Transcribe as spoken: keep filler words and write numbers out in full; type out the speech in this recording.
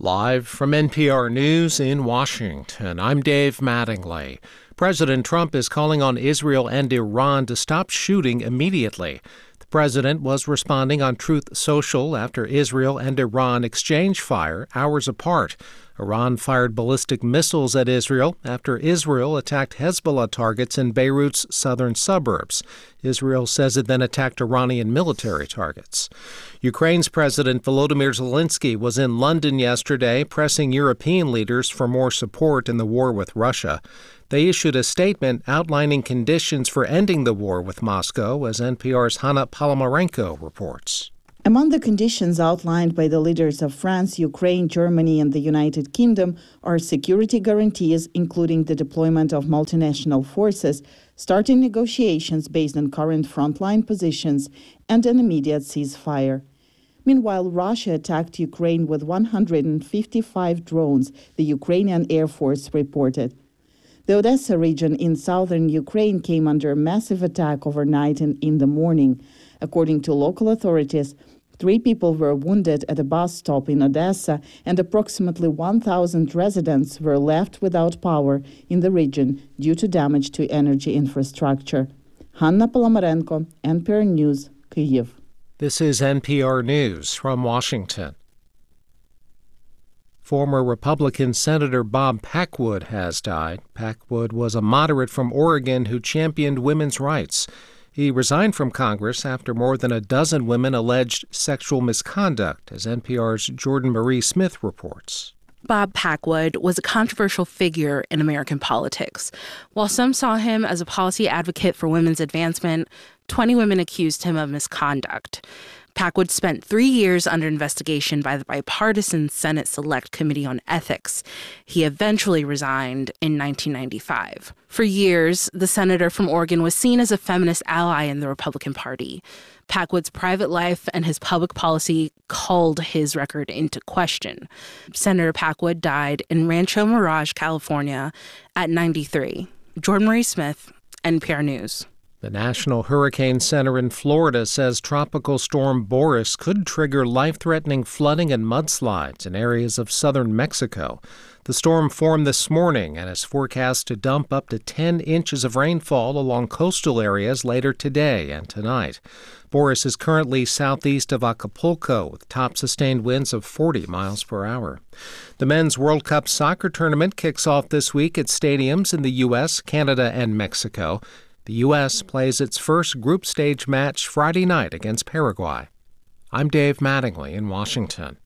Live from N P R News in Washington, I'm Dave Mattingly. President Trump is calling on Israel and Iran to stop shooting immediately. The president was responding on Truth Social after Israel and Iran exchanged fire hours apart. Iran fired ballistic missiles at Israel after Israel attacked Hezbollah targets in Beirut's southern suburbs. Israel says it then attacked Iranian military targets. Ukraine's President Volodymyr Zelensky was in London yesterday pressing European leaders for more support in the war with Russia. They issued a statement outlining conditions for ending the war with Moscow, as N P R's Hanna Palamarenko reports. Among the conditions outlined by the leaders of France, Ukraine, Germany, and the United Kingdom are security guarantees, including the deployment of multinational forces, starting negotiations based on current frontline positions, and an immediate ceasefire. Meanwhile, Russia attacked Ukraine with one hundred fifty-five drones, the Ukrainian Air Force reported. The Odessa region in southern Ukraine came under a massive attack overnight and in the morning. According to local authorities, three people were wounded at a bus stop in Odessa, and approximately one thousand residents were left without power in the region due to damage to energy infrastructure. Hanna Palamarenko, N P R News, Kyiv. This is N P R News from Washington. Former Republican Senator Bob Packwood has died. Packwood was a moderate from Oregon who championed women's rights. He resigned from Congress after more than a dozen women alleged sexual misconduct, as N P R's Jordan Marie Smith reports. Bob Packwood was a controversial figure in American politics. While some saw him as a policy advocate for women's advancement, twenty women accused him of misconduct. Packwood spent three years under investigation by the bipartisan Senate Select Committee on Ethics. He eventually resigned in nineteen ninety-five. For years, the senator from Oregon was seen as a feminist ally in the Republican Party. Packwood's private life and his public policy called his record into question. Senator Packwood died in Rancho Mirage, California, at ninety-three. Jordan Marie Smith, N P R News. The National Hurricane Center in Florida says Tropical Storm Boris could trigger life-threatening flooding and mudslides in areas of southern Mexico. The storm formed this morning and is forecast to dump up to ten inches of rainfall along coastal areas later today and tonight. Boris is currently southeast of Acapulco with top sustained winds of forty miles per hour. The Men's World Cup soccer tournament kicks off this week at stadiums in the U S, Canada, and Mexico. The U S plays its first group stage match Friday night against Paraguay. I'm Dave Mattingly in Washington.